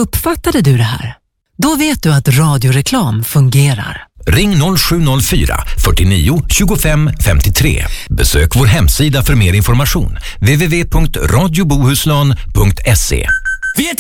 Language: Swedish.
Uppfattade du det här? Då vet du att radioreklam fungerar. Ring 0704 49 25 53. Besök vår hemsida för mer information. www.radiobohuslän.se. Vi är